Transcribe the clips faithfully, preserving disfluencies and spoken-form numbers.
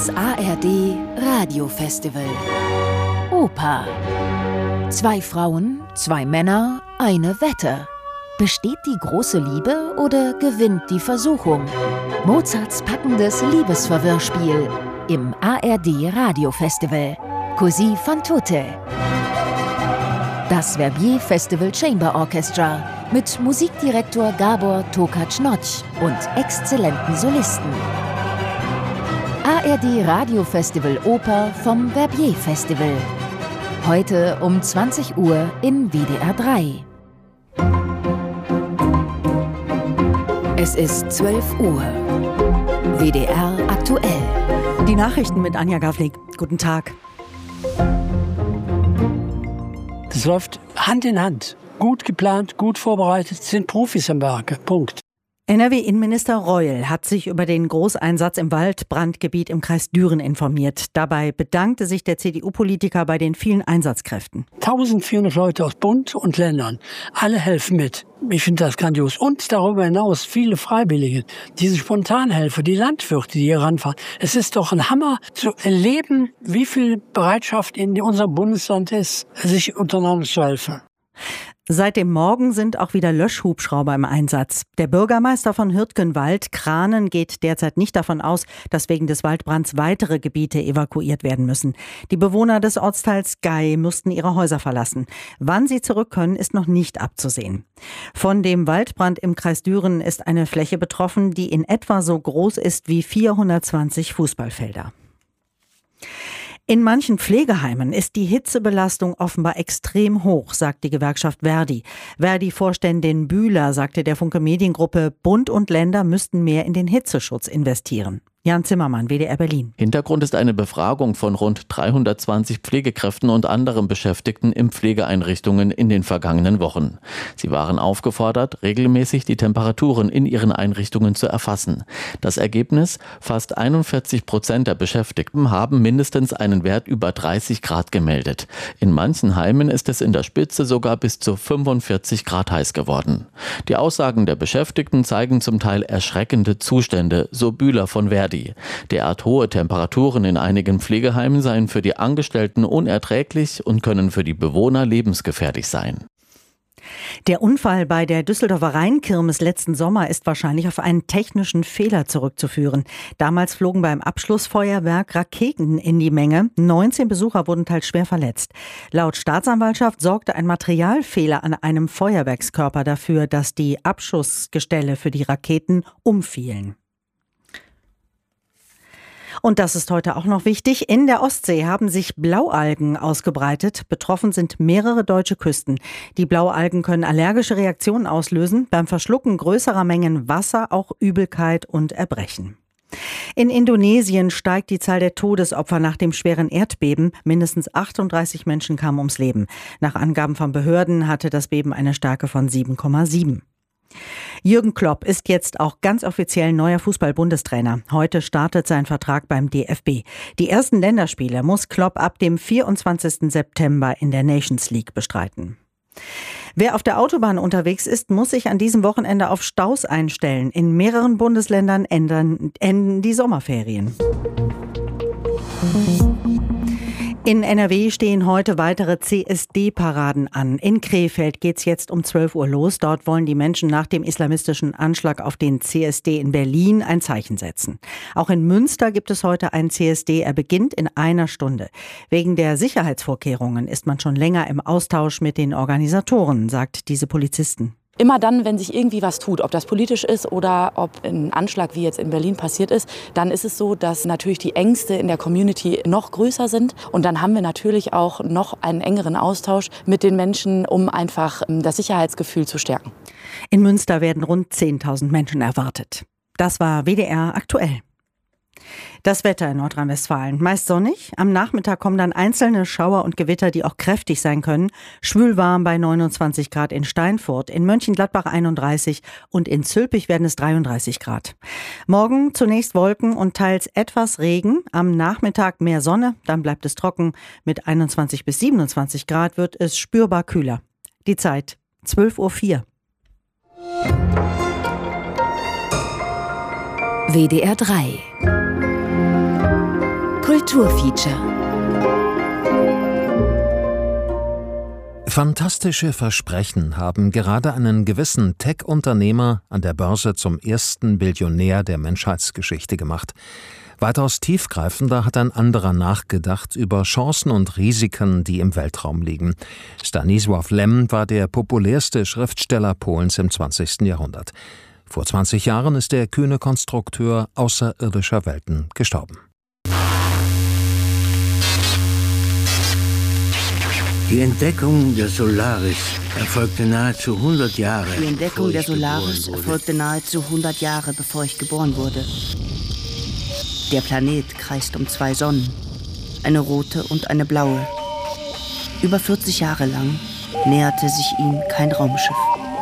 Das A R D Radiofestival. Oper. Zwei Frauen, zwei Männer, eine Wette. Besteht die große Liebe oder gewinnt die Versuchung? Mozarts packendes Liebesverwirrspiel im A R D Radiofestival. Così fan tutte. Das Verbier Festival Chamber Orchestra mit Musikdirektor Gabor Tokac-Notch und exzellenten Solisten. A R D Radiofestival Oper vom Verbier Festival. Heute um zwanzig Uhr in W D R drei. Es ist zwölf Uhr. W D R aktuell. Die Nachrichten mit Anja Gavlik. Guten Tag. Das läuft Hand in Hand. Gut geplant, gut vorbereitet, sind Profis am Werke. Punkt. N R W-Innenminister Reul hat sich über den Großeinsatz im Waldbrandgebiet im Kreis Düren informiert. Dabei bedankte sich der C D U-Politiker bei den vielen Einsatzkräften. eintausendvierhundert Leute aus Bund und Ländern. Alle helfen mit. Ich finde das grandios. Und darüber hinaus viele Freiwillige, diese Spontanhelfer, die Landwirte, die hier ranfahren. Es ist doch ein Hammer zu erleben, wie viel Bereitschaft in unserem Bundesland ist, sich untereinander zu helfen. Seit dem Morgen sind auch wieder Löschhubschrauber im Einsatz. Der Bürgermeister von Hürtgenwald, Kranen, geht derzeit nicht davon aus, dass wegen des Waldbrands weitere Gebiete evakuiert werden müssen. Die Bewohner des Ortsteils Gei mussten ihre Häuser verlassen. Wann sie zurück können, ist noch nicht abzusehen. Von dem Waldbrand im Kreis Düren ist eine Fläche betroffen, die in etwa so groß ist wie vierhundertzwanzig Fußballfelder. In manchen Pflegeheimen ist die Hitzebelastung offenbar extrem hoch, sagt die Gewerkschaft Verdi. Verdi-Vorständin Bühler sagte der Funke Mediengruppe, Bund und Länder müssten mehr in den Hitzeschutz investieren. Jan Zimmermann, W D R Berlin. Hintergrund ist eine Befragung von rund dreihundertzwanzig Pflegekräften und anderen Beschäftigten in Pflegeeinrichtungen in den vergangenen Wochen. Sie waren aufgefordert, regelmäßig die Temperaturen in ihren Einrichtungen zu erfassen. Das Ergebnis? Fast einundvierzig Prozent der Beschäftigten haben mindestens einen Wert über dreißig Grad gemeldet. In manchen Heimen ist es in der Spitze sogar bis zu fünfundvierzig Grad heiß geworden. Die Aussagen der Beschäftigten zeigen zum Teil erschreckende Zustände, so Bühler von Verdi. Derart hohe Temperaturen in einigen Pflegeheimen seien für die Angestellten unerträglich und können für die Bewohner lebensgefährlich sein. Der Unfall bei der Düsseldorfer Rheinkirmes letzten Sommer ist wahrscheinlich auf einen technischen Fehler zurückzuführen. Damals flogen beim Abschlussfeuerwerk Raketen in die Menge. neunzehn Besucher wurden teils schwer verletzt. Laut Staatsanwaltschaft sorgte ein Materialfehler an einem Feuerwerkskörper dafür, dass die Abschussgestelle für die Raketen umfielen. Und das ist heute auch noch wichtig. In der Ostsee haben sich Blaualgen ausgebreitet. Betroffen sind mehrere deutsche Küsten. Die Blaualgen können allergische Reaktionen auslösen, beim Verschlucken größerer Mengen Wasser auch Übelkeit und Erbrechen. In Indonesien steigt die Zahl der Todesopfer nach dem schweren Erdbeben. Mindestens achtunddreißig Menschen kamen ums Leben. Nach Angaben von Behörden hatte das Beben eine Stärke von sieben Komma sieben. Jürgen Klopp ist jetzt auch ganz offiziell neuer Fußball-Bundestrainer. Heute startet sein Vertrag beim D F B. Die ersten Länderspiele muss Klopp ab dem vierundzwanzigsten September in der Nations League bestreiten. Wer auf der Autobahn unterwegs ist, muss sich an diesem Wochenende auf Staus einstellen. In mehreren Bundesländern ändern, enden die Sommerferien. In N R W stehen heute weitere C S D-Paraden an. In Krefeld geht's jetzt um zwölf Uhr los. Dort wollen die Menschen nach dem islamistischen Anschlag auf den C S D in Berlin ein Zeichen setzen. Auch in Münster gibt es heute einen C S D. Er beginnt in einer Stunde. Wegen der Sicherheitsvorkehrungen ist man schon länger im Austausch mit den Organisatoren, sagt diese Polizisten. Immer dann, wenn sich irgendwie was tut, ob das politisch ist oder ob ein Anschlag wie jetzt in Berlin passiert ist, dann ist es so, dass natürlich die Ängste in der Community noch größer sind. Und dann haben wir natürlich auch noch einen engeren Austausch mit den Menschen, um einfach das Sicherheitsgefühl zu stärken. In Münster werden rund zehntausend Menschen erwartet. Das war W D R aktuell. Das Wetter in Nordrhein-Westfalen. Meist sonnig. Am Nachmittag kommen dann einzelne Schauer und Gewitter, die auch kräftig sein können. Schwülwarm bei neunundzwanzig Grad in Steinfurt, in Mönchengladbach einunddreißig und in Zülpich werden es dreiunddreißig Grad. Morgen zunächst Wolken und teils etwas Regen. Am Nachmittag mehr Sonne, dann bleibt es trocken. Mit einundzwanzig bis siebenundzwanzig Grad wird es spürbar kühler. Die Zeit zwölf Uhr vier. W D R drei. Kulturfeature. Fantastische Versprechen haben gerade einen gewissen Tech-Unternehmer an der Börse zum ersten Billionär der Menschheitsgeschichte gemacht. Weitaus tiefgreifender hat ein anderer nachgedacht über Chancen und Risiken, die im Weltraum liegen. Stanisław Lem war der populärste Schriftsteller Polens im zwanzigsten Jahrhundert. Vor zwanzig Jahren ist der kühne Konstrukteur außerirdischer Welten gestorben. Die Entdeckung der Solaris erfolgte nahezu hundert Jahre. Die Entdeckung der Solaris erfolgte nahezu hundert Jahre, bevor ich geboren wurde. Der Planet kreist um zwei Sonnen, eine rote und eine blaue. Über vierzig Jahre lang näherte sich ihm kein Raumschiff.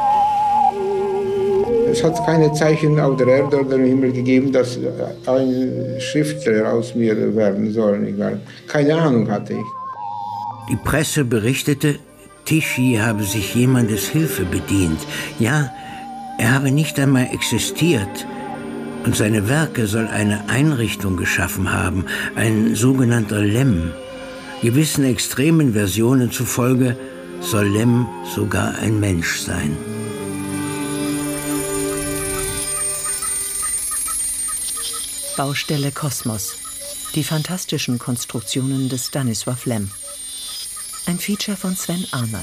Es hat keine Zeichen auf der Erde oder im Himmel gegeben, dass ein Schriftsteller aus mir werden soll. Keine Ahnung hatte ich. Die Presse berichtete, Tichy habe sich jemandes Hilfe bedient. Ja, er habe nicht einmal existiert. Und seine Werke soll eine Einrichtung geschaffen haben, ein sogenannter Lem. Gewissen extremen Versionen zufolge soll Lem sogar ein Mensch sein. Baustelle Kosmos. Die fantastischen Konstruktionen des Stanisław Lem. Ein Feature von Sven Arnert.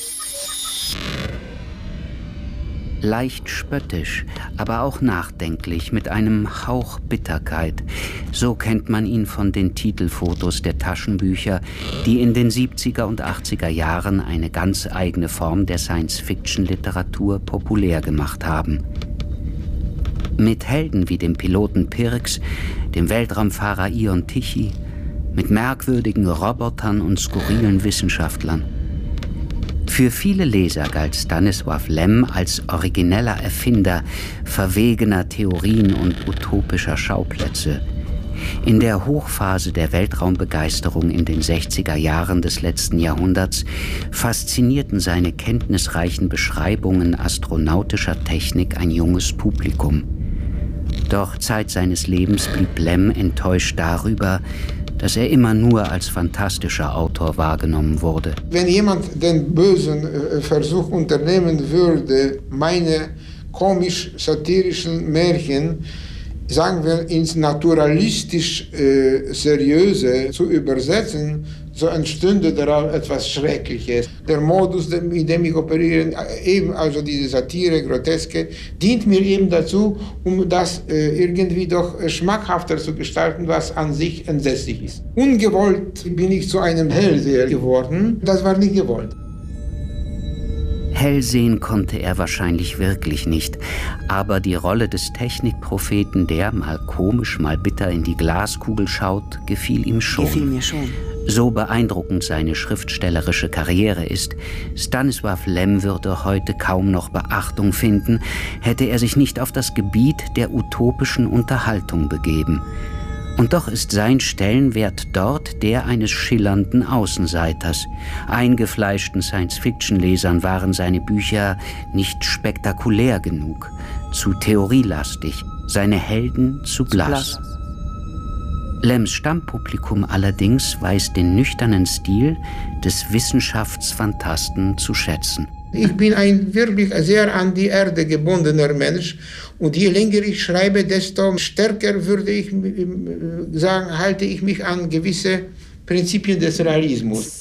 Leicht spöttisch, aber auch nachdenklich, mit einem Hauch Bitterkeit. So kennt man ihn von den Titelfotos der Taschenbücher, die in den siebziger und achtziger Jahren eine ganz eigene Form der Science-Fiction-Literatur populär gemacht haben. Mit Helden wie dem Piloten Pirks, dem Weltraumfahrer Ion Tichy, mit merkwürdigen Robotern und skurrilen Wissenschaftlern. Für viele Leser galt Stanisław Lem als origineller Erfinder verwegener Theorien und utopischer Schauplätze. In der Hochphase der Weltraumbegeisterung in den sechziger Jahren des letzten Jahrhunderts faszinierten seine kenntnisreichen Beschreibungen astronautischer Technik ein junges Publikum. Doch Zeit seines Lebens blieb Lem enttäuscht darüber, dass er immer nur als fantastischer Autor wahrgenommen wurde. Wenn jemand den bösen Versuch unternehmen würde, meine komisch-satirischen Märchen, sagen wir, ins naturalistisch-seriöse zu übersetzen, so entstünde daraus etwas Schreckliches. Der Modus, mit dem ich operiere, eben also diese Satire, Groteske, dient mir eben dazu, um das äh, irgendwie doch schmackhafter zu gestalten, was an sich entsetzlich ist. Ungewollt bin ich zu einem Hellseher geworden. Das war nicht gewollt. Hell sehen konnte er wahrscheinlich wirklich nicht, aber die Rolle des Technikpropheten, der mal komisch, mal bitter in die Glaskugel schaut, gefiel ihm schon. Gefiel mir schon. So beeindruckend seine schriftstellerische Karriere ist, Stanisław Lem würde heute kaum noch Beachtung finden, hätte er sich nicht auf das Gebiet der utopischen Unterhaltung begeben. Und doch ist sein Stellenwert dort der eines schillernden Außenseiters. Eingefleischten Science-Fiction-Lesern waren seine Bücher nicht spektakulär genug, zu theorielastig, seine Helden zu blass. Zu blass. Lems Stammpublikum allerdings weiß den nüchternen Stil des Wissenschaftsfantasten zu schätzen. Ich bin ein wirklich sehr an die Erde gebundener Mensch und je länger ich schreibe, desto stärker würde ich sagen, halte ich mich an gewisse Prinzipien des Realismus.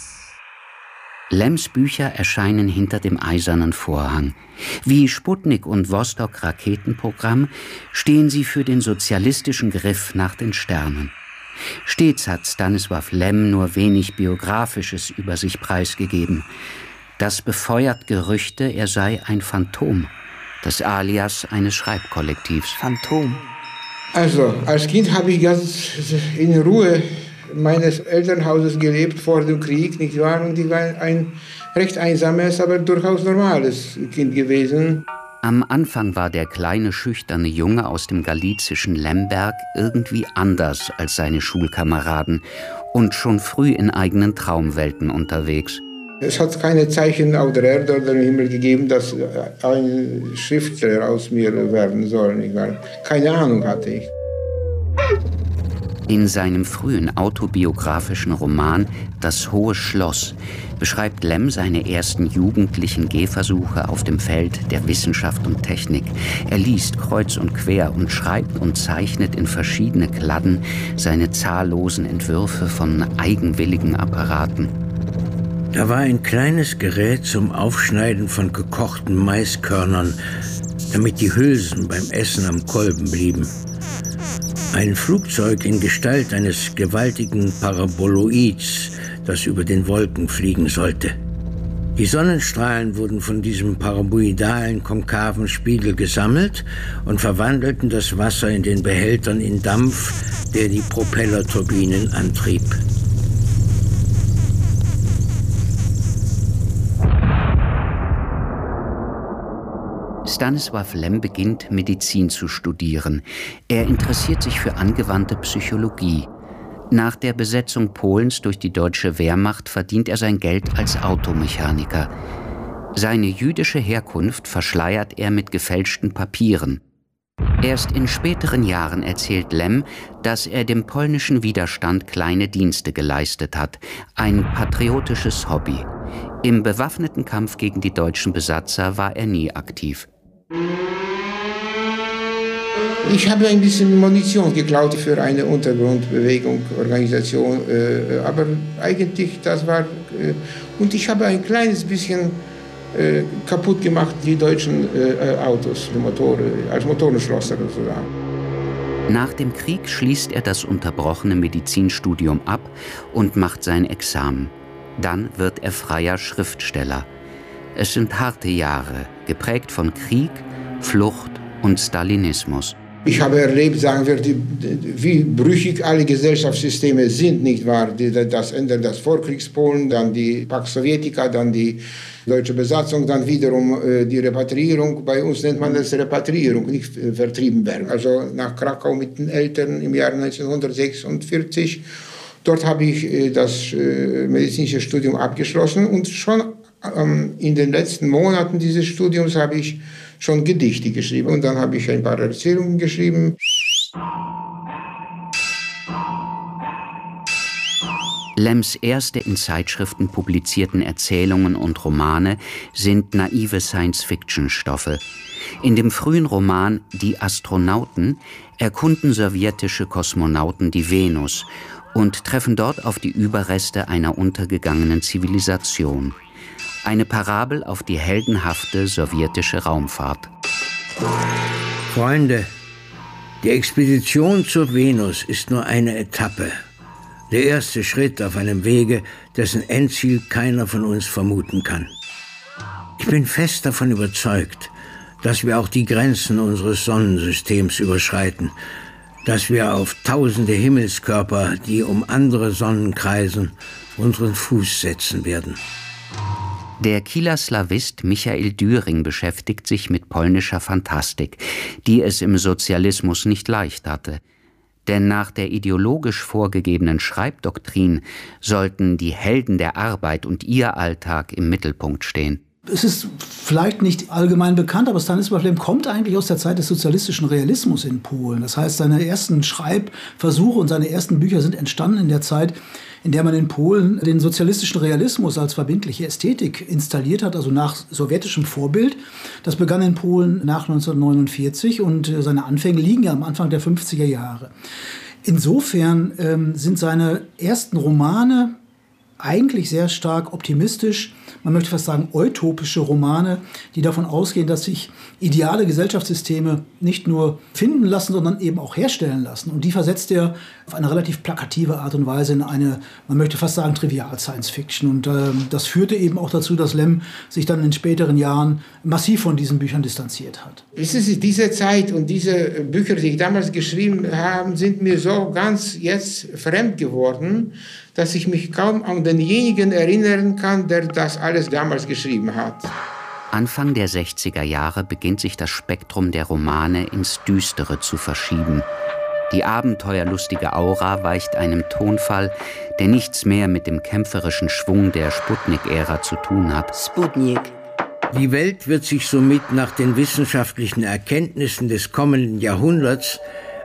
Lems Bücher erscheinen hinter dem eisernen Vorhang. Wie Sputnik und Vostok-Raketenprogramm stehen sie für den sozialistischen Griff nach den Sternen. Stets hat Stanisław Lem nur wenig Biografisches über sich preisgegeben. Das befeuert Gerüchte, er sei ein Phantom, das Alias eines Schreibkollektivs. Phantom. Also, als Kind habe ich ganz in Ruhe meines Elternhauses gelebt vor dem Krieg, nicht wahr? Und ich war ein recht einsames, aber durchaus normales Kind gewesen. Am Anfang war der kleine, schüchterne Junge aus dem galizischen Lemberg irgendwie anders als seine Schulkameraden und schon früh in eigenen Traumwelten unterwegs. Es hat keine Zeichen auf der Erde oder im Himmel gegeben, dass ein Schriftsteller aus mir werden soll. Nicht wahr? Keine Ahnung hatte ich. In seinem frühen autobiografischen Roman »Das hohe Schloss« beschreibt Lem seine ersten jugendlichen Gehversuche auf dem Feld der Wissenschaft und Technik. Er liest kreuz und quer und schreibt und zeichnet in verschiedene Kladden seine zahllosen Entwürfe von eigenwilligen Apparaten. Da war ein kleines Gerät zum Aufschneiden von gekochten Maiskörnern, damit die Hülsen beim Essen am Kolben blieben. Ein Flugzeug in Gestalt eines gewaltigen Paraboloids, das über den Wolken fliegen sollte. Die Sonnenstrahlen wurden von diesem paraboidalen, konkaven Spiegel gesammelt und verwandelten das Wasser in den Behältern in Dampf, der die Propellerturbinen antrieb. Stanisław Lem beginnt, Medizin zu studieren. Er interessiert sich für angewandte Psychologie. Nach der Besetzung Polens durch die deutsche Wehrmacht verdient er sein Geld als Automechaniker. Seine jüdische Herkunft verschleiert er mit gefälschten Papieren. Erst in späteren Jahren erzählt Lem, dass er dem polnischen Widerstand kleine Dienste geleistet hat, ein patriotisches Hobby. Im bewaffneten Kampf gegen die deutschen Besatzer war er nie aktiv. Ich habe ein bisschen Munition geklaut für eine Untergrundbewegung, Organisation, äh, aber eigentlich das war... Äh, und ich habe ein kleines bisschen äh, kaputt gemacht, die deutschen äh, Autos, die Motoren, als Motorenschlosser sozusagen. Nach dem Krieg schließt er das unterbrochene Medizinstudium ab und macht sein Examen. Dann wird er freier Schriftsteller. Es sind harte Jahre, geprägt von Krieg, Flucht und Stalinismus. Ich habe erlebt, sagen wir, die, wie brüchig alle Gesellschaftssysteme sind, nicht wahr? Die, das Ende des Vorkriegspolen, dann die Pax Sovietica, dann die deutsche Besatzung, dann wiederum äh, die Repatriierung. Bei uns nennt man das Repatriierung, nicht äh, vertrieben werden. Also nach Krakau mit den Eltern im Jahr neunzehnhundertsechsundvierzig. Dort habe ich äh, das äh, medizinische Studium abgeschlossen und schon ähm, in den letzten Monaten dieses Studiums habe ich schon Gedichte geschrieben und dann habe ich ein paar Erzählungen geschrieben. Lems erste in Zeitschriften publizierten Erzählungen und Romane sind naive Science-Fiction-Stoffe. In dem frühen Roman »Die Astronauten« erkunden sowjetische Kosmonauten die Venus und treffen dort auf die Überreste einer untergegangenen Zivilisation. Eine Parabel auf die heldenhafte sowjetische Raumfahrt. Freunde, die Expedition zur Venus ist nur eine Etappe. Der erste Schritt auf einem Wege, dessen Endziel keiner von uns vermuten kann. Ich bin fest davon überzeugt, dass wir auch die Grenzen unseres Sonnensystems überschreiten, dass wir auf tausende Himmelskörper, die um andere Sonnen kreisen, unseren Fuß setzen werden. Der Kieler Slawist Michael Düring beschäftigt sich mit polnischer Fantastik, die es im Sozialismus nicht leicht hatte. Denn nach der ideologisch vorgegebenen Schreibdoktrin sollten die Helden der Arbeit und ihr Alltag im Mittelpunkt stehen. Es ist vielleicht nicht allgemein bekannt, aber Stanisław Lem kommt eigentlich aus der Zeit des sozialistischen Realismus in Polen. Das heißt, seine ersten Schreibversuche und seine ersten Bücher sind entstanden in der Zeit, in der man in Polen den sozialistischen Realismus als verbindliche Ästhetik installiert hat, also nach sowjetischem Vorbild. Das begann in Polen nach neunzehnhundertneunundvierzig und seine Anfänge liegen ja am Anfang der fünfziger Jahre. Insofern ähm, sind seine ersten Romane eigentlich sehr stark optimistisch, man möchte fast sagen utopische Romane, die davon ausgehen, dass sich ideale Gesellschaftssysteme nicht nur finden lassen, sondern eben auch herstellen lassen. Und die versetzt er auf eine relativ plakative Art und Weise in eine, man möchte fast sagen, Trivial-Science-Fiction. Und äh, das führte eben auch dazu, dass Lem sich dann in späteren Jahren massiv von diesen Büchern distanziert hat. Wissen Sie, diese Zeit und diese Bücher, die ich damals geschrieben habe, sind mir so ganz jetzt fremd geworden, dass ich mich kaum an denjenigen erinnern kann, der das alles damals geschrieben hat. Anfang der sechziger Jahre beginnt sich das Spektrum der Romane ins Düstere zu verschieben. Die abenteuerlustige Aura weicht einem Tonfall, der nichts mehr mit dem kämpferischen Schwung der Sputnik-Ära zu tun hat. Sputnik. Die Welt wird sich somit nach den wissenschaftlichen Erkenntnissen des kommenden Jahrhunderts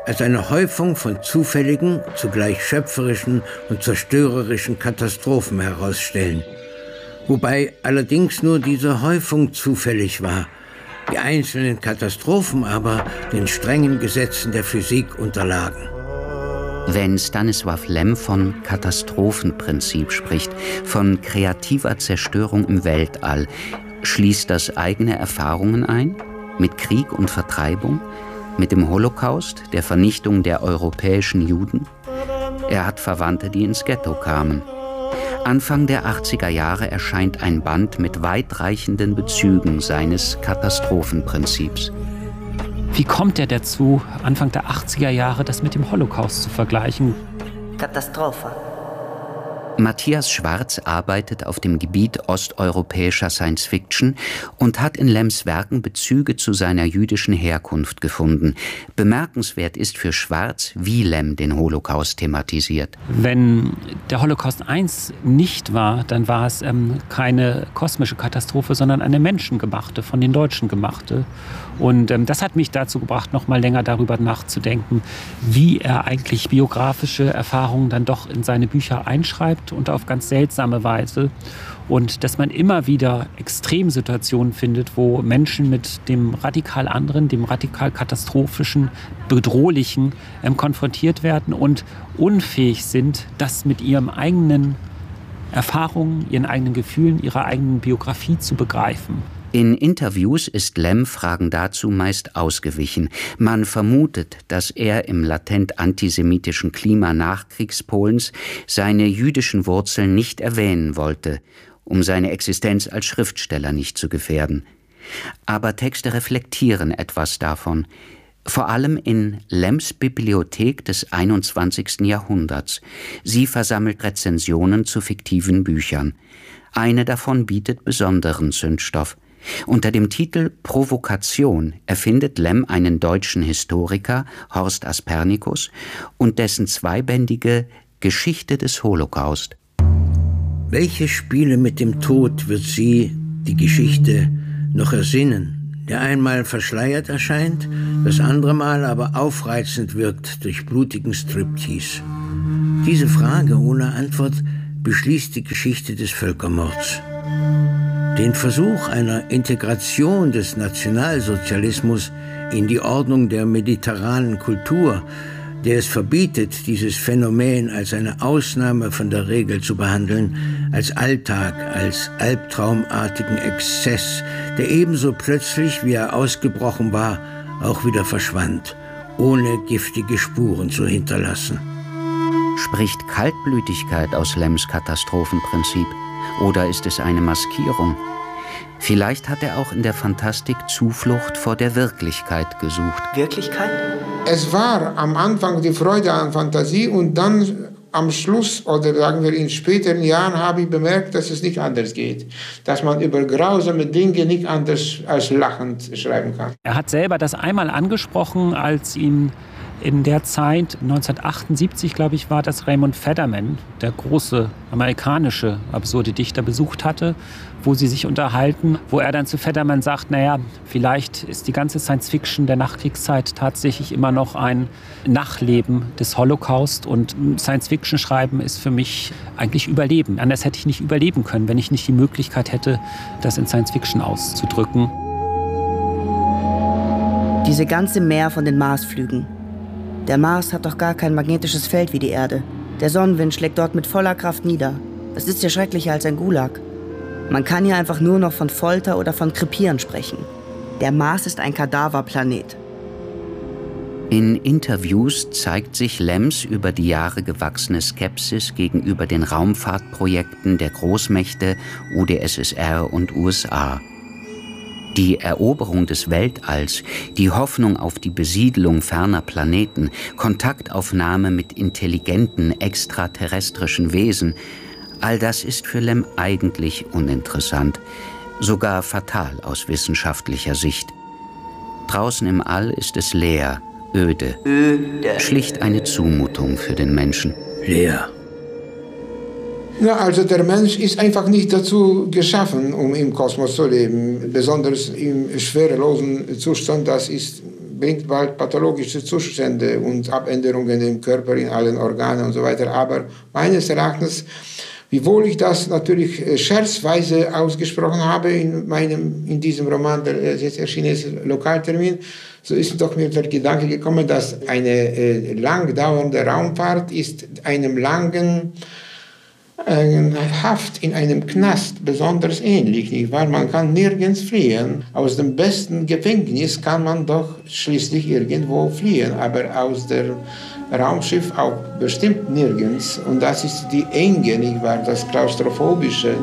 als eine Häufung von zufälligen, zugleich schöpferischen und zerstörerischen Katastrophen herausstellen. Wobei allerdings nur diese Häufung zufällig war, die einzelnen Katastrophen aber den strengen Gesetzen der Physik unterlagen. Wenn Stanisław Lem von Katastrophenprinzip spricht, von kreativer Zerstörung im Weltall, schließt das eigene Erfahrungen ein? Mit Krieg und Vertreibung? Mit dem Holocaust, der Vernichtung der europäischen Juden? Er hat Verwandte, die ins Ghetto kamen. Anfang der achtziger Jahre erscheint ein Band mit weitreichenden Bezügen seines Katastrophenprinzips. Wie kommt er dazu, Anfang der achtziger Jahre das mit dem Holocaust zu vergleichen? Katastrophe. Matthias Schwarz arbeitet auf dem Gebiet osteuropäischer Science-Fiction und hat in Lems Werken Bezüge zu seiner jüdischen Herkunft gefunden. Bemerkenswert ist für Schwarz, wie Lem den Holocaust thematisiert. Wenn der Holocaust eins nicht war, dann war es ähm, keine kosmische Katastrophe, sondern eine menschengemachte, von den Deutschen gemachte. Und ähm, das hat mich dazu gebracht, noch mal länger darüber nachzudenken, wie er eigentlich biografische Erfahrungen dann doch in seine Bücher einschreibt und auf ganz seltsame Weise. Und dass man immer wieder Extremsituationen findet, wo Menschen mit dem radikal anderen, dem radikal katastrophischen, bedrohlichen ähm, konfrontiert werden und unfähig sind, das mit ihren eigenen Erfahrungen, ihren eigenen Gefühlen, ihrer eigenen Biografie zu begreifen. In Interviews ist Lem Fragen dazu meist ausgewichen. Man vermutet, dass er im latent antisemitischen Klima Nachkriegspolens seine jüdischen Wurzeln nicht erwähnen wollte, um seine Existenz als Schriftsteller nicht zu gefährden. Aber Texte reflektieren etwas davon. Vor allem in Lems Bibliothek des einundzwanzigsten Jahrhunderts. Sie versammelt Rezensionen zu fiktiven Büchern. Eine davon bietet besonderen Zündstoff. Unter dem Titel Provokation erfindet Lem einen deutschen Historiker, Horst Aspernicus, und dessen zweibändige Geschichte des Holocaust. Welche Spiele mit dem Tod wird sie, die Geschichte, noch ersinnen, der einmal verschleiert erscheint, das andere Mal aber aufreizend wirkt durch blutigen Striptease? Diese Frage ohne Antwort beschließt die Geschichte des Völkermords. Den Versuch einer Integration des Nationalsozialismus in die Ordnung der mediterranen Kultur, der es verbietet, dieses Phänomen als eine Ausnahme von der Regel zu behandeln, als Alltag, als albtraumartigen Exzess, der ebenso plötzlich, wie er ausgebrochen war, auch wieder verschwand, ohne giftige Spuren zu hinterlassen. Spricht Kaltblütigkeit aus Lems Katastrophenprinzip? Oder ist es eine Maskierung? Vielleicht hat er auch in der Fantastik Zuflucht vor der Wirklichkeit gesucht. Wirklichkeit? Es war am Anfang die Freude an Fantasie und dann am Schluss oder sagen wir in späteren Jahren habe ich bemerkt, dass es nicht anders geht. Dass man über grausame Dinge nicht anders als lachend schreiben kann. Er hat selber das einmal angesprochen, als ihn in der Zeit, neunzehnhundertachtundsiebzig, glaube ich, war das Raymond Federman, der große amerikanische absurde Dichter, besucht hatte, wo sie sich unterhalten, wo er dann zu Federman sagt, naja, vielleicht ist die ganze Science-Fiction der Nachkriegszeit tatsächlich immer noch ein Nachleben des Holocaust und Science-Fiction-Schreiben ist für mich eigentlich Überleben. Anders hätte ich nicht überleben können, wenn ich nicht die Möglichkeit hätte, das in Science-Fiction auszudrücken. Diese ganze Meer von den Marsflügen. Der Mars hat doch gar kein magnetisches Feld wie die Erde. Der Sonnenwind schlägt dort mit voller Kraft nieder. Es ist ja schrecklicher als ein Gulag. Man kann ja einfach nur noch von Folter oder von Krepieren sprechen. Der Mars ist ein Kadaverplanet. In Interviews zeigt sich Lems über die Jahre gewachsene Skepsis gegenüber den Raumfahrtprojekten der Großmächte U d S S R und U S A. Die Eroberung des Weltalls, die Hoffnung auf die Besiedlung ferner Planeten, Kontaktaufnahme mit intelligenten, extraterrestrischen Wesen, all das ist für Lem eigentlich uninteressant, sogar fatal aus wissenschaftlicher Sicht. Draußen im All ist es leer, öde, schlicht eine Zumutung für den Menschen. Leer. Ja, also der Mensch ist einfach nicht dazu geschaffen, um im Kosmos zu leben. Besonders im schwerelosen Zustand, das ist bringt bald pathologische Zustände und Abänderungen im Körper, in allen Organen und so weiter. Aber meines Erachtens, wiewohl ich das natürlich scherzweise ausgesprochen habe in, meinem, in diesem Roman, der jetzt erschienen ist, Lokaltermin, so ist doch mir der Gedanke gekommen, dass eine äh, lang dauernde Raumfahrt ist einem langen äh, Haft in einem Knast besonders ähnlich, nicht wahr? Man kann nirgends fliehen. Aus dem besten Gefängnis kann man doch schließlich irgendwo fliehen, aber aus dem Raumschiff auch bestimmt nirgends. Und das ist die Enge, nicht wahr? Das Klaustrophobische.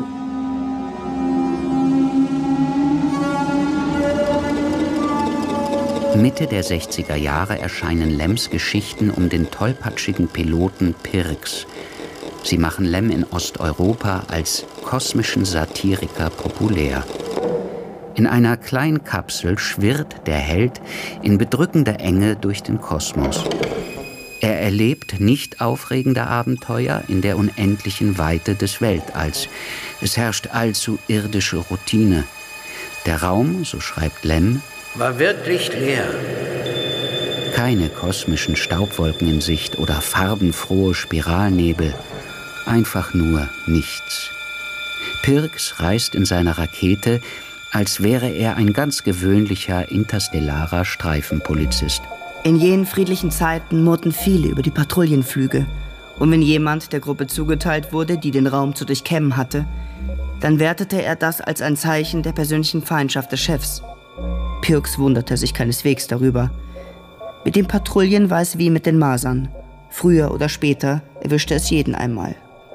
Mitte der sechziger Jahre erscheinen Lemms Geschichten um den tollpatschigen Piloten Pirks. Sie machen Lemm in Osteuropa als kosmischen Satiriker populär. In einer kleinen Kapsel schwirrt der Held in bedrückender Enge durch den Kosmos. Er erlebt nicht aufregende Abenteuer in der unendlichen Weite des Weltalls. Es herrscht allzu irdische Routine. Der Raum, so schreibt Lemm, war wirklich leer. Keine kosmischen Staubwolken in Sicht oder farbenfrohe Spiralnebel. Einfach nur nichts. Pirks reist in seiner Rakete, als wäre er ein ganz gewöhnlicher interstellarer Streifenpolizist. In jenen friedlichen Zeiten murrten viele über die Patrouillenflüge. Und wenn jemand der Gruppe zugeteilt wurde, die den Raum zu durchkämmen hatte, dann wertete er das als ein Zeichen der persönlichen Feindschaft des Chefs. Pirks wunderte sich keineswegs darüber. Mit den Patrouillen war es wie mit den Masern. Früher oder später erwischte es jeden einmal.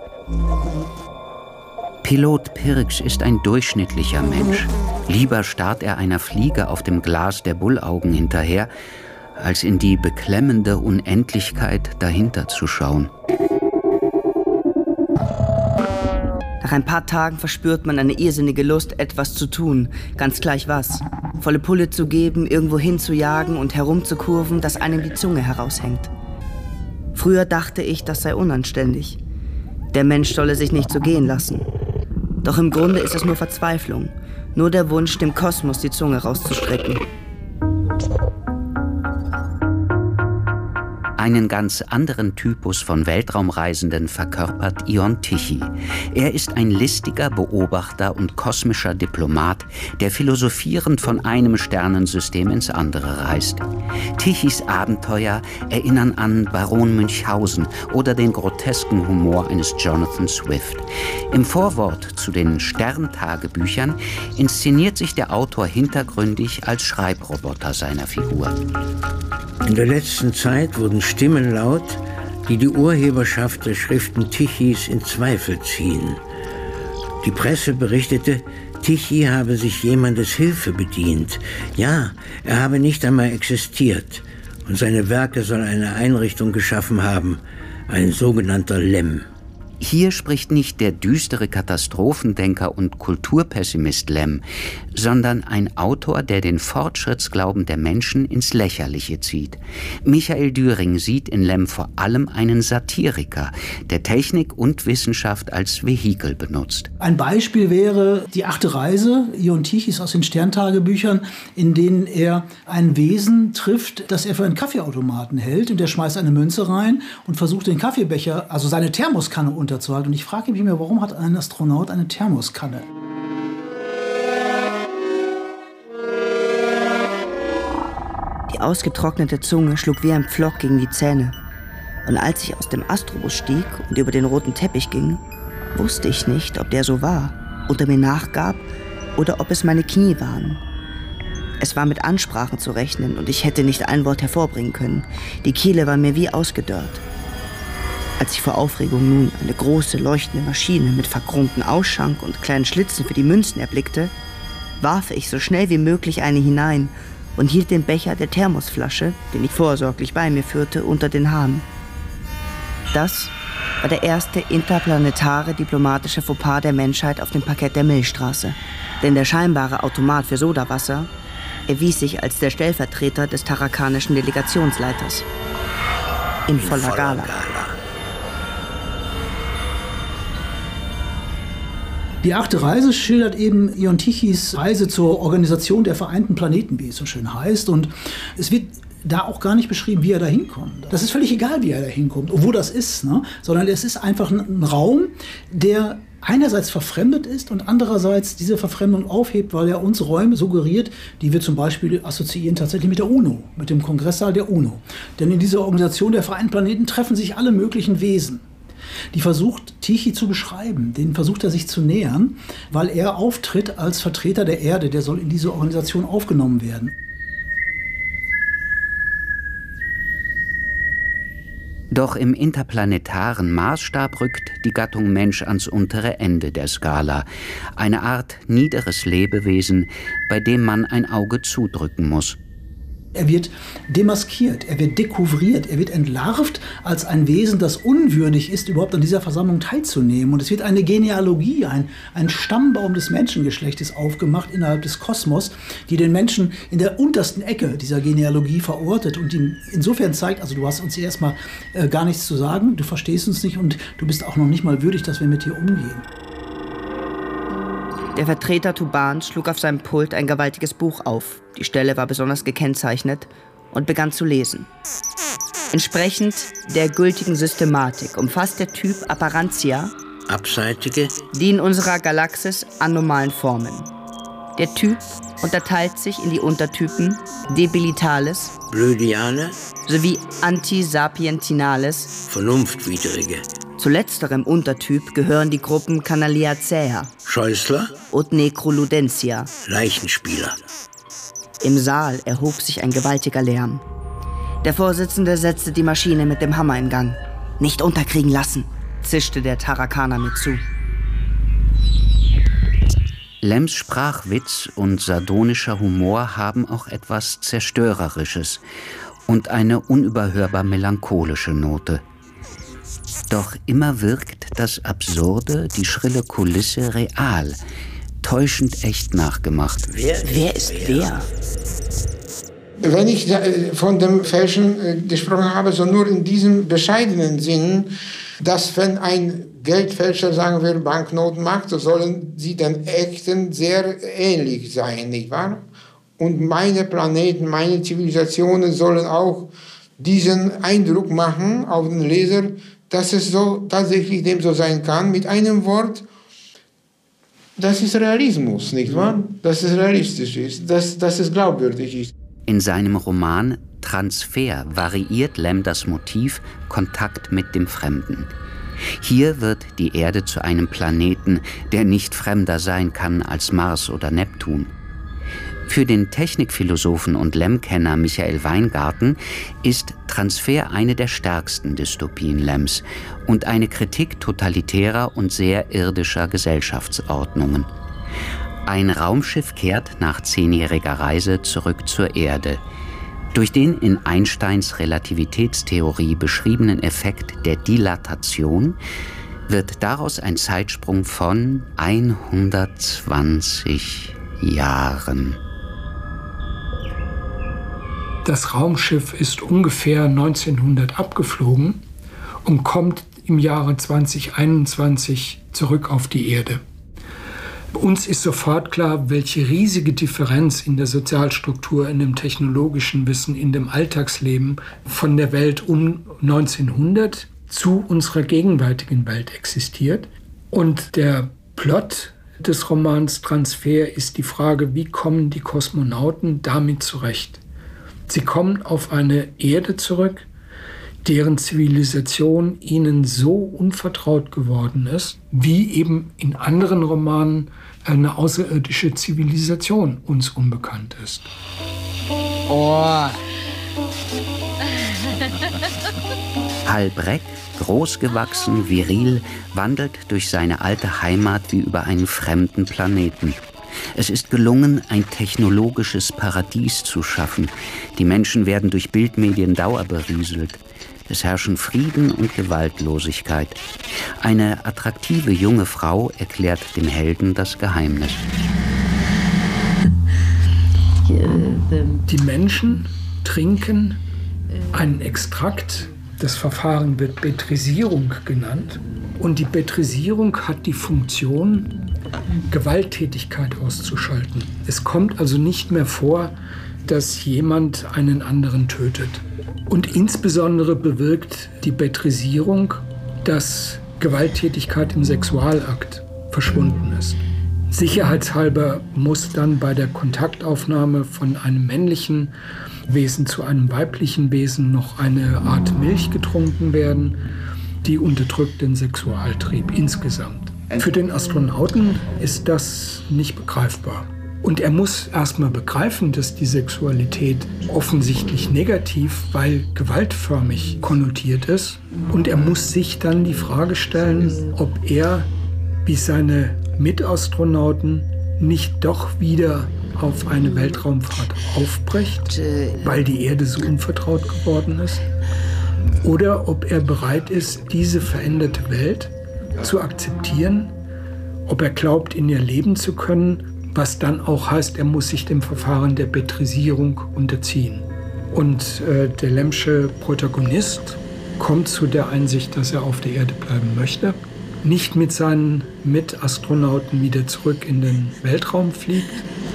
Pilot Pirks ist ein durchschnittlicher Mensch. Lieber starrt er einer Fliege auf dem Glas der Bullaugen hinterher, als in die beklemmende Unendlichkeit dahinter zu schauen. Nach ein paar Tagen verspürt man eine irrsinnige Lust, etwas zu tun, ganz gleich was. Volle Pulle zu geben, irgendwo hinzujagen und herumzukurven, dass einem die Zunge heraushängt. Früher dachte ich, das sei unanständig. Der Mensch solle sich nicht so gehen lassen. Doch im Grunde ist es nur Verzweiflung, nur der Wunsch, dem Kosmos die Zunge rauszustrecken. Einen ganz anderen Typus von Weltraumreisenden verkörpert Ion Tichy. Er ist ein listiger Beobachter und kosmischer Diplomat, der philosophierend von einem Sternensystem ins andere reist. Tichys Abenteuer erinnern an Baron Münchhausen oder den grotesken Humor eines Jonathan Swift. Im Vorwort zu den Sterntagebüchern inszeniert sich der Autor hintergründig als Schreibroboter seiner Figur. In der letzten Zeit wurden Stimmen laut, die die Urheberschaft der Schriften Tichys in Zweifel ziehen. Die Presse berichtete, Tichy habe sich jemandes Hilfe bedient. Ja, er habe nicht einmal existiert. Und seine Werke soll eine Einrichtung geschaffen haben, ein sogenannter Lemm. Hier spricht nicht der düstere Katastrophendenker und Kulturpessimist Lemm, sondern ein Autor, der den Fortschrittsglauben der Menschen ins Lächerliche zieht. Michael Düring sieht in Lemm vor allem einen Satiriker, der Technik und Wissenschaft als Vehikel benutzt. Ein Beispiel wäre die achte Reise Ion Tichys aus den Sterntagebüchern, in denen er ein Wesen trifft, das er für einen Kaffeeautomaten hält, und er schmeißt eine Münze rein und versucht den Kaffeebecher, also seine Thermoskanne unterzuhalten. Und ich frage mich immer, warum hat ein Astronaut eine Thermoskanne? Die ausgetrocknete Zunge schlug wie ein Pflock gegen die Zähne. Und als ich aus dem Astrobus stieg und über den roten Teppich ging, wusste ich nicht, ob der so war, unter mir nachgab oder ob es meine Knie waren. Es war mit Ansprachen zu rechnen und ich hätte nicht ein Wort hervorbringen können. Die Kehle war mir wie ausgedörrt. Als ich vor Aufregung nun eine große, leuchtende Maschine mit verchromten Ausschank und kleinen Schlitzen für die Münzen erblickte, warf ich so schnell wie möglich eine hinein und hielt den Becher der Thermosflasche, den ich vorsorglich bei mir führte, unter den Hahn. Das war der erste interplanetare diplomatische Fauxpas der Menschheit auf dem Parkett der Milchstraße. Denn der scheinbare Automat für Sodawasser erwies sich als der Stellvertreter des tarakanischen Delegationsleiters. In voller Gala. Die achte Reise schildert eben Ion Tichys Reise zur Organisation der Vereinten Planeten, wie es so schön heißt. Und es wird da auch gar nicht beschrieben, wie er da hinkommt. Das ist völlig egal, wie er da hinkommt, wo das ist, ne? Sondern es ist einfach ein Raum, der einerseits verfremdet ist und andererseits diese Verfremdung aufhebt, weil er uns Räume suggeriert, die wir zum Beispiel assoziieren tatsächlich mit der UNO, mit dem Kongresssaal der UNO. Denn in dieser Organisation der Vereinten Planeten treffen sich alle möglichen Wesen. Die versucht Tichy zu beschreiben, denen versucht er sich zu nähern, weil er auftritt als Vertreter der Erde, der soll in diese Organisation aufgenommen werden. Doch im interplanetaren Maßstab rückt die Gattung Mensch ans untere Ende der Skala. Eine Art niederes Lebewesen, bei dem man ein Auge zudrücken muss. Er wird demaskiert, er wird dekouvriert, er wird entlarvt als ein Wesen, das unwürdig ist, überhaupt an dieser Versammlung teilzunehmen. Und es wird eine Genealogie, ein, ein Stammbaum des Menschengeschlechtes aufgemacht innerhalb des Kosmos, die den Menschen in der untersten Ecke dieser Genealogie verortet und ihm insofern zeigt, also du hast uns erstmal äh, gar nichts zu sagen, du verstehst uns nicht und du bist auch noch nicht mal würdig, dass wir mit dir umgehen. Der Vertreter Tubans schlug auf seinem Pult ein gewaltiges Buch auf. Die Stelle war besonders gekennzeichnet und begann zu lesen. Entsprechend der gültigen Systematik umfasst der Typ Aperantia abseitige, die in unserer Galaxis anomalen Formen. Der Typ unterteilt sich in die Untertypen Debilitalis, Blödiale sowie Antisapientinales, Vernunftwidrige. Zu letzterem Untertyp gehören die Gruppen Canaliacea, Scheußler und Necroludentia, Leichenspieler. Im Saal erhob sich ein gewaltiger Lärm. Der Vorsitzende setzte die Maschine mit dem Hammer in Gang. Nicht unterkriegen lassen, zischte der Tarakaner mir zu. Lems Sprachwitz und sardonischer Humor haben auch etwas Zerstörerisches und eine unüberhörbar melancholische Note. Doch immer wirkt das Absurde, die schrille Kulisse real, täuschend echt nachgemacht. Wer, wer ist wer? Wenn ich von dem Fälschen gesprochen habe, so nur in diesem bescheidenen Sinn, dass wenn ein Geldfälscher, sagen wir, Banknoten macht, so sollen sie den echten sehr ähnlich sein, nicht wahr? Und meine Planeten, meine Zivilisationen sollen auch diesen Eindruck machen auf den Leser, dass es so tatsächlich dem so sein kann. Mit einem Wort, das ist Realismus, nicht wahr? Dass es realistisch ist, dass, dass es glaubwürdig ist. In seinem Roman Transfer variiert Lem das Motiv Kontakt mit dem Fremden. Hier wird die Erde zu einem Planeten, der nicht fremder sein kann als Mars oder Neptun. Für den Technikphilosophen und Lem-Kenner Michael Weingarten ist Transfer eine der stärksten Dystopien Lems und eine Kritik totalitärer und sehr irdischer Gesellschaftsordnungen. Ein Raumschiff kehrt nach zehnjähriger Reise zurück zur Erde. Durch den in Einsteins Relativitätstheorie beschriebenen Effekt der Dilatation wird daraus ein Zeitsprung von hundertzwanzig Jahren. Das Raumschiff ist ungefähr neunzehnhundert abgeflogen und kommt im Jahre zweitausendeinundzwanzig zurück auf die Erde. Uns ist sofort klar, welche riesige Differenz in der Sozialstruktur, in dem technologischen Wissen, in dem Alltagsleben von der Welt um neunzehnhundert zu unserer gegenwärtigen Welt existiert. Und der Plot des Romans Transfer ist die Frage, wie kommen die Kosmonauten damit zurecht? Sie kommen auf eine Erde zurück, deren Zivilisation ihnen so unvertraut geworden ist, wie eben in anderen Romanen eine außerirdische Zivilisation uns unbekannt ist. Oh. Halbreck, großgewachsen, viril, wandelt durch seine alte Heimat wie über einen fremden Planeten. Es ist gelungen, ein technologisches Paradies zu schaffen. Die Menschen werden durch Bildmedien dauerberieselt. Es herrschen Frieden und Gewaltlosigkeit. Eine attraktive junge Frau erklärt dem Helden das Geheimnis. Die Menschen trinken einen Extrakt. Das Verfahren wird Betrisierung genannt. Und die Betrisierung hat die Funktion, Gewalttätigkeit auszuschalten. Es kommt also nicht mehr vor, dass jemand einen anderen tötet. Und insbesondere bewirkt die Betrisierung, dass Gewalttätigkeit im Sexualakt verschwunden ist. Sicherheitshalber muss dann bei der Kontaktaufnahme von einem männlichen Wesen zu einem weiblichen Wesen noch eine Art Milch getrunken werden. Die unterdrückt den Sexualtrieb insgesamt. Für den Astronauten ist das nicht begreifbar. Und er muss erstmal begreifen, dass die Sexualität offensichtlich negativ, weil gewaltförmig konnotiert ist. Und er muss sich dann die Frage stellen, ob er, wie seine Mitastronauten, nicht doch wieder auf eine Weltraumfahrt aufbricht, weil die Erde so unvertraut geworden ist. Oder ob er bereit ist, diese veränderte Welt zu akzeptieren, ob er glaubt, in ihr leben zu können, was dann auch heißt, er muss sich dem Verfahren der Betrisierung unterziehen. Und äh, der Lemmsche Protagonist kommt zu der Einsicht, dass er auf der Erde bleiben möchte, nicht mit seinen Mitastronauten wieder zurück in den Weltraum fliegt.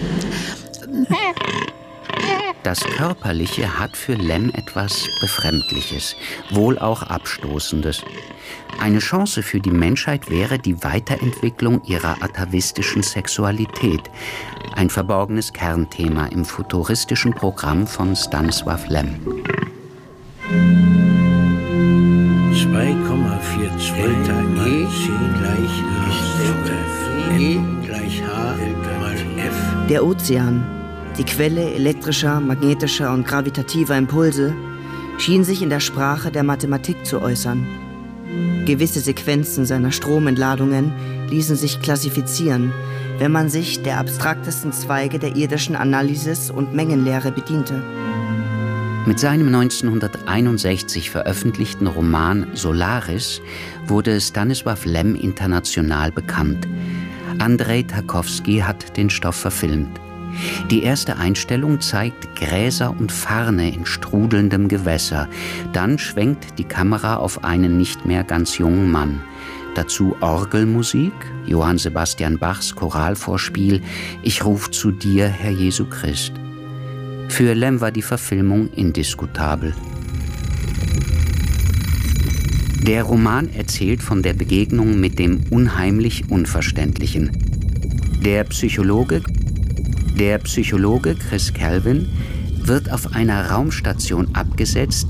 Das Körperliche hat für Lem etwas Befremdliches, wohl auch Abstoßendes. Eine Chance für die Menschheit wäre die Weiterentwicklung ihrer atavistischen Sexualität, ein verborgenes Kernthema im futuristischen Programm von Stanisław Lem. zwei Komma zweiundvierzig Delta E gleich Delta E gleich H mal F. Der Ozean, die Quelle elektrischer, magnetischer und gravitativer Impulse, schien sich in der Sprache der Mathematik zu äußern. Gewisse Sequenzen seiner Stromentladungen ließen sich klassifizieren, wenn man sich der abstraktesten Zweige der irdischen Analysis und Mengenlehre bediente. Mit seinem neunzehnhunderteinundsechzig veröffentlichten Roman Solaris wurde Stanisław Lem international bekannt. Andrzej Tarkowski hat den Stoff verfilmt. Die erste Einstellung zeigt Gräser und Farne in strudelndem Gewässer. Dann schwenkt die Kamera auf einen nicht mehr ganz jungen Mann. Dazu Orgelmusik, Johann Sebastian Bachs Choralvorspiel »Ich ruf zu dir, Herr Jesu Christ«. Für Lem war die Verfilmung indiskutabel. Der Roman erzählt von der Begegnung mit dem unheimlich Unverständlichen. Der Psychologe Der Psychologe Chris Kelvin wird auf einer Raumstation abgesetzt,